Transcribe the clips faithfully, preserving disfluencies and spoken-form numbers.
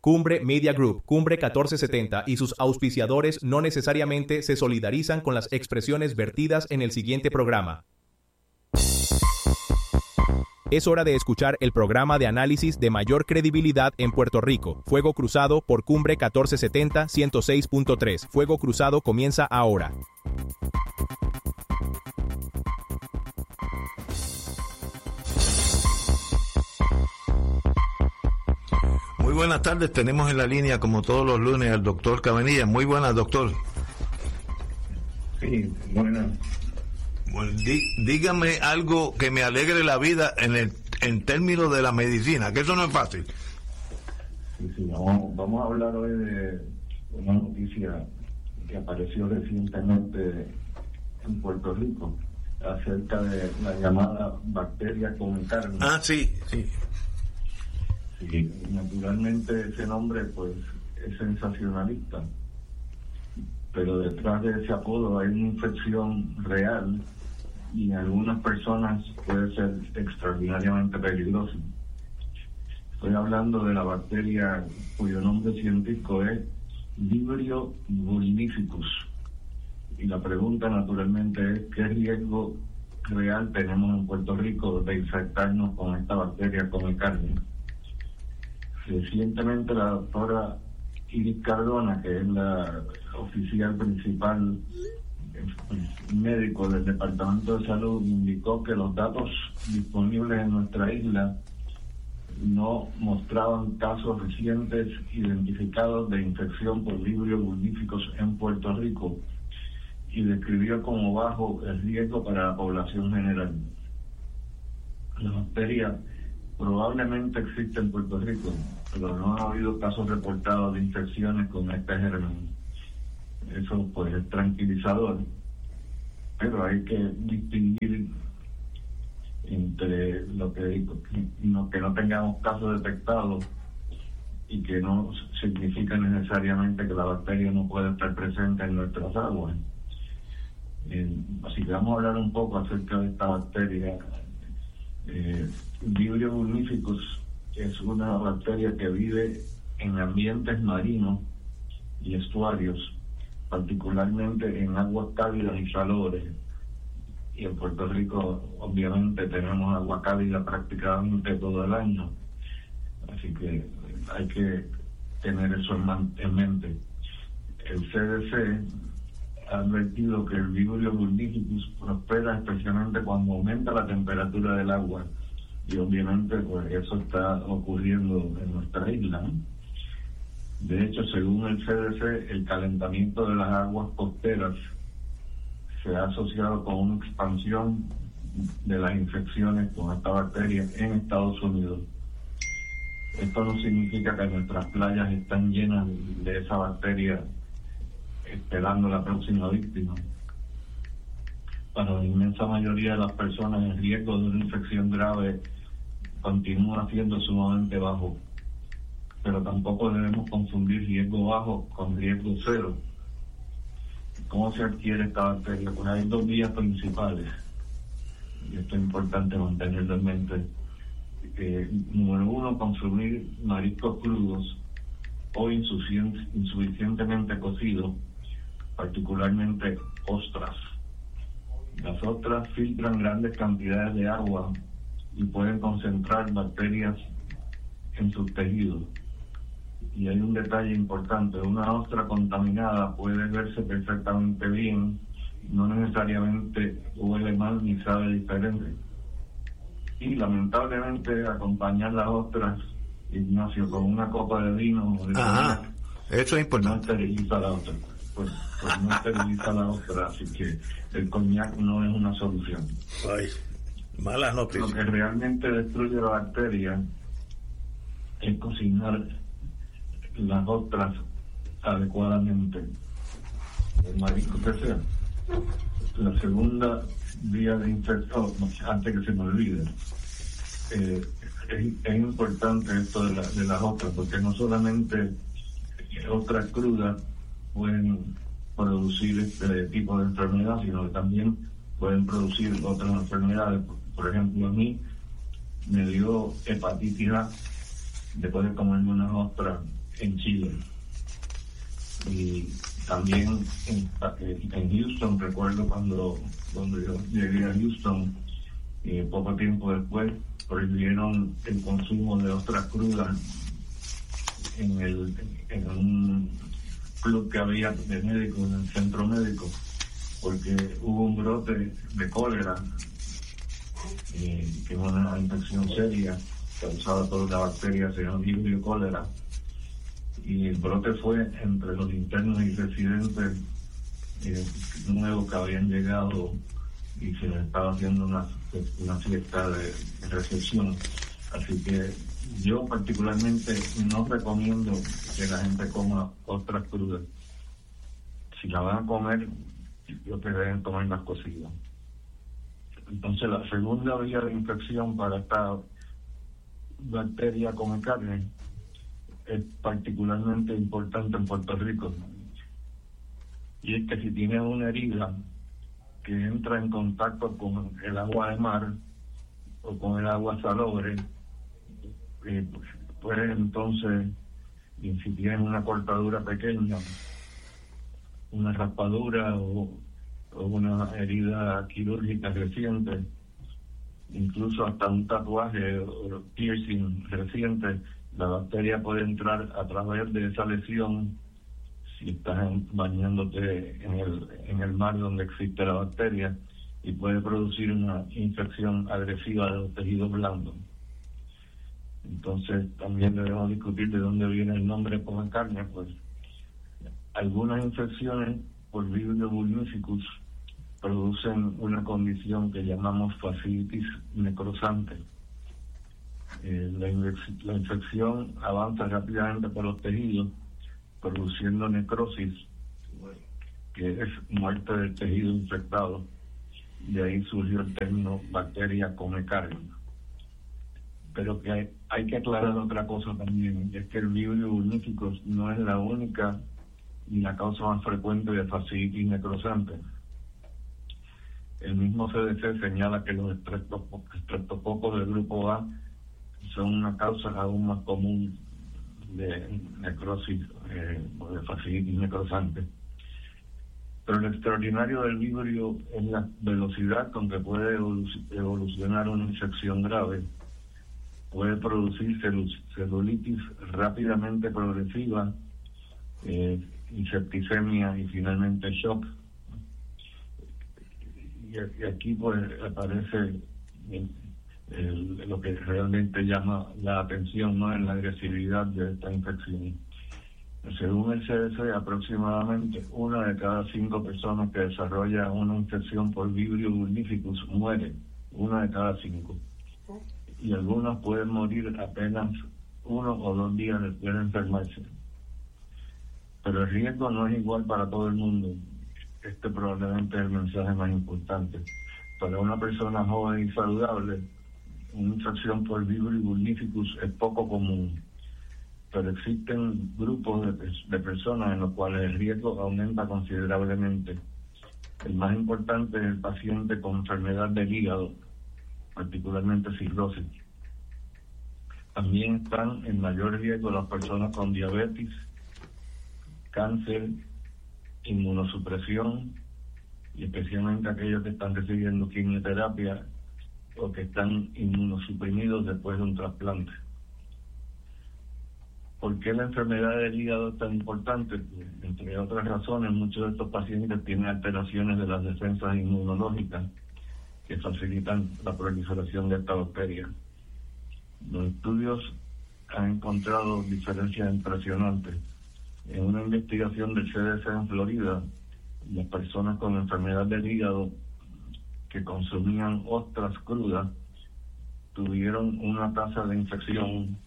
Cumbre Media Group, Cumbre catorce setenta y sus auspiciadores no necesariamente se solidarizan con las expresiones vertidas en el siguiente programa. Es hora de escuchar el programa de análisis de mayor credibilidad en Puerto Rico, Fuego Cruzado por Cumbre catorce setenta, ciento seis punto tres. Fuego Cruzado comienza ahora. Muy buenas tardes, tenemos en la línea como todos los lunes al doctor Cabanilla. Muy buenas, doctor. Sí, buenas. Bueno, dí, dígame algo que me alegre la vida en el en términos de la medicina, que eso no es fácil. Sí, sí, vamos, vamos a hablar hoy de una noticia que apareció recientemente en Puerto Rico acerca de la llamada bacteria con carne. Ah, sí, sí. Sí, naturalmente ese nombre pues es sensacionalista, pero detrás de ese apodo hay una infección real y en algunas personas puede ser extraordinariamente peligroso. Estoy hablando de la bacteria cuyo nombre científico es Vibrio vulnificus. Y la pregunta naturalmente es ¿qué riesgo real tenemos en Puerto Rico de infectarnos con esta bacteria come carne? Recientemente la doctora Iris Cardona, que es la oficial principal médico del Departamento de Salud, indicó que los datos disponibles en nuestra isla no mostraban casos recientes identificados de infección por Vibrio vulnificus en Puerto Rico y describió como bajo el riesgo para la población general. La bacteria probablemente existe en Puerto Rico, pero no ha habido casos reportados de infecciones con este germen. Eso pues es tranquilizador, pero hay que distinguir entre lo que, no, que no tengamos casos detectados y que no significa necesariamente que la bacteria no puede estar presente en nuestras aguas. Eh, así que vamos a hablar un poco acerca de esta bacteria. Eh, Vibrio vulnificus es una bacteria que vive en ambientes marinos y estuarios, particularmente en aguas cálidas y salobres. Y en Puerto Rico obviamente tenemos agua cálida prácticamente todo el año, así que hay que tener eso en, man- en mente. El C D C ha advertido que el Vibrio vulnificus prospera especialmente cuando aumenta la temperatura del agua, y obviamente pues eso está ocurriendo en nuestra isla, ¿no? De hecho, según el C D C, el calentamiento de las aguas costeras se ha asociado con una expansión de las infecciones con esta bacteria en Estados Unidos. Esto no significa que nuestras playas están llenas de esa bacteria esperando la próxima víctima. Para la inmensa mayoría de las personas, el riesgo de una infección grave continúa siendo sumamente bajo, pero tampoco debemos confundir riesgo bajo con riesgo cero. ¿Cómo se adquiere esta bacteria? Pues hay dos vías principales, y esto es importante mantenerlo en mente. Eh, número uno, consumir mariscos crudos o insuficien- insuficientemente cocidos, particularmente ostras. Las ostras filtran grandes cantidades de agua y pueden concentrar bacterias en sus tejidos. Y hay un detalle importante: una ostra contaminada puede verse perfectamente bien, no necesariamente huele mal ni sabe diferente. Y lamentablemente acompañar las ostras, Ignacio, con una copa de vino o de Ajá, coñac, eso es importante. no esteriliza la ostra. Pues, pues no esteriliza la ostra, así que el coñac no es una solución. Ay, malas Lo noticias. que realmente destruye la bacteria es cocinar las ostras adecuadamente, el marisco que sea. La segunda vía de infección, antes que se me olvide, eh, es, es importante esto de, la, de las ostras, porque no solamente ostras crudas pueden producir este tipo de enfermedad, sino que también pueden producir otras enfermedades. Por ejemplo, a mí me dio hepatitis A después de comerme unas ostras en Chile. Y también en, en Houston, recuerdo cuando, cuando yo llegué a Houston, y poco tiempo después prohibieron el consumo de ostras crudas en, el, en un club que había de médicos, en el centro médico, porque hubo un brote de cólera, eh, que es una infección seria causada por la bacteria se llama Vibrio cólera, y el brote fue entre los internos y residentes eh, nuevos que habían llegado y se les estaba haciendo una, una fiesta de, de recepción. Así que yo particularmente no recomiendo que la gente coma ostras crudas. Si la van a comer, yo que deben tomar las cocidas. Entonces la segunda vía de infección para esta bacteria come carne es particularmente importante en Puerto Rico, y es que si tienes una herida que entra en contacto con el agua de mar o con el agua salobre, eh, pues, pues entonces, y si tienes una cortadura pequeña, una raspadura o, o una herida quirúrgica reciente, incluso hasta un tatuaje o piercing reciente, la bacteria puede entrar a través de esa lesión si estás bañándote en el, en el mar donde existe la bacteria, y puede producir una infección agresiva de los tejidos blandos. Entonces también debemos discutir de dónde viene el nombre come carne. Pues algunas infecciones por Vibrio vulnificus producen una condición que llamamos fasciitis necrosante. Eh, la, infec- la infección avanza rápidamente por los tejidos, produciendo necrosis, que es muerte del tejido infectado. De ahí surgió el término bacteria come carne. Pero que hay, hay que aclarar otra cosa también, y es que el Vibrio vulnificus no es la única ni la causa más frecuente de fasciitis necrosante. El mismo C D C señala que los estreptococos del grupo A son una causa aún más común de necrosis, eh, o de fasciitis necrosante. Pero lo extraordinario del vibrio es la velocidad con que puede evolucionar una infección grave. Puede producir celu- celulitis rápidamente progresiva, eh, y septicemia y finalmente shock. Y, y aquí pues aparece el, el, lo que realmente llama la atención, ¿no?, en la agresividad de esta infección. Según el C D C, aproximadamente una de cada cinco personas que desarrolla una infección por Vibrio vulnificus muere, una de cada cinco. Y algunas pueden morir apenas uno o dos días después de enfermarse. Pero el riesgo no es igual para todo el mundo. Este probablemente es el mensaje más importante. Para una persona joven y saludable, una infección por Vibrio vulnificus es poco común. Pero existen grupos de, de personas en los cuales el riesgo aumenta considerablemente. El más importante es el paciente con enfermedad del hígado, particularmente cirrosis. También están en mayor riesgo las personas con diabetes, cáncer, inmunosupresión, y especialmente aquellos que están recibiendo quimioterapia o que están inmunosuprimidos después de un trasplante. ¿Por qué la enfermedad del hígado es tan importante? Pues, entre otras razones, muchos de estos pacientes tienen alteraciones de las defensas inmunológicas que facilitan la proliferación de esta bacteria. Los estudios han encontrado diferencias impresionantes. En una investigación del C D C en Florida, las personas con enfermedad del hígado que consumían ostras crudas tuvieron una tasa de infección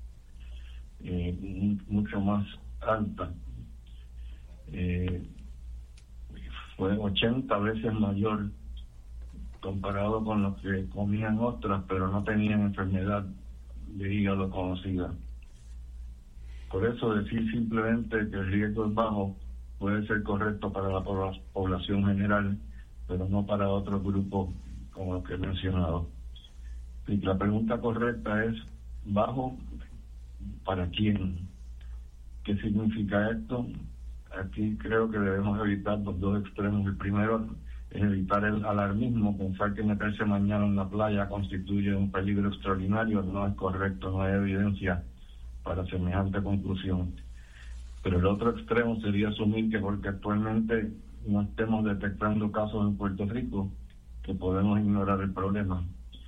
Eh, mucho más alta, eh, fue ochenta veces mayor comparado con los que comían ostras pero no tenían enfermedad de hígado conocida. Por eso decir simplemente que el riesgo es bajo puede ser correcto para la población general, pero no para otros grupos como los que he mencionado. Y la pregunta correcta es: ¿bajo para quién? ¿Qué significa esto? Aquí creo que debemos evitar los dos extremos. El primero es evitar el alarmismo, pensar que meterse mañana en la playa constituye un peligro extraordinario. No es correcto, no hay evidencia para semejante conclusión. Pero el otro extremo sería asumir que porque actualmente no estemos detectando casos en Puerto Rico, que podemos ignorar el problema.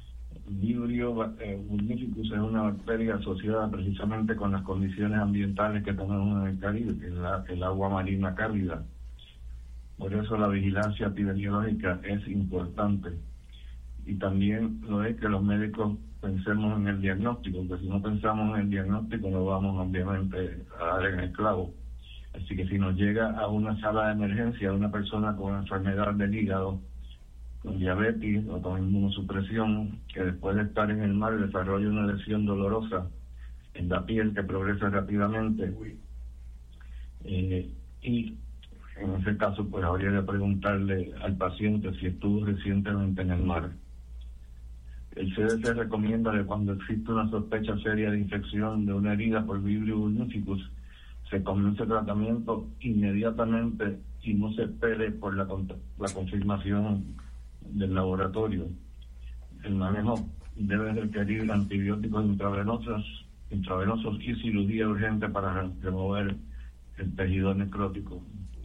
Vibrio eh, vulnificus es una bacteria asociada precisamente con las condiciones ambientales que tenemos en el Caribe, que es la, el agua marina cálida. Por eso la vigilancia epidemiológica es importante. Y también lo es que los médicos pensemos en el diagnóstico, porque si no pensamos en el diagnóstico no vamos obviamente a dar en el clavo. Así que si nos llega a una sala de emergencia una persona con enfermedad del hígado, con diabetes o con inmunosupresión, que después de estar en el mar desarrolla una lesión dolorosa en la piel que progresa rápidamente, eh, y en ese caso pues habría que preguntarle al paciente si estuvo recientemente en el mar. El C D C recomienda que cuando existe una sospecha seria de infección de una herida por Vibrio vulnificus, se comience el tratamiento inmediatamente y no se espere por la, la confirmación del laboratorio. El manejo debe requerir antibióticos intravenosos, intravenosos y cirugía urgente para remover el tejido necrótico.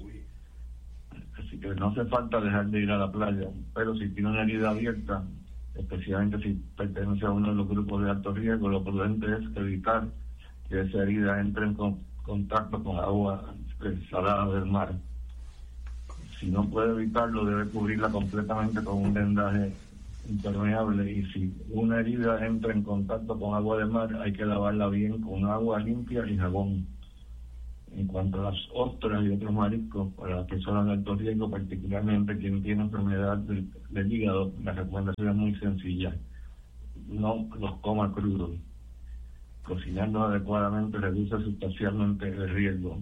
Así que no hace falta dejar de ir a la playa, pero si tiene una herida abierta, especialmente si pertenece a uno de los grupos de alto riesgo, lo prudente es evitar que esa herida entre en con, contacto con agua salada del mar. Si no puede evitarlo, debe cubrirla completamente con un vendaje impermeable, y si una herida entra en contacto con agua de mar, hay que lavarla bien con agua limpia y jabón. En cuanto a las ostras y otros mariscos, para las personas de alto riesgo, particularmente quien tiene enfermedad del, del hígado, la recomendación es muy sencilla: no los coma crudos. Cocinarlos adecuadamente reduce sustancialmente el riesgo.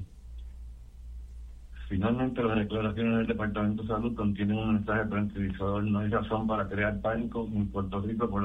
Finalmente, las declaraciones del Departamento de Salud contienen un mensaje tranquilizador. No hay razón para crear pánico en Puerto Rico por la